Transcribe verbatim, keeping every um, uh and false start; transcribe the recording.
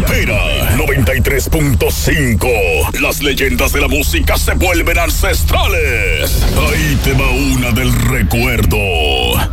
Pera noventa y tres punto cinco. Las leyendas de la música se vuelven ancestrales. Ahí te va una del recuerdo.